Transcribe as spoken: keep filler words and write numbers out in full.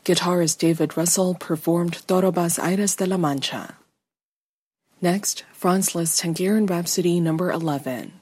Guitarist David Russell performed Todos Aires de la Mancha. Next, Franz Liszt's Hungarian Rhapsody number eleven.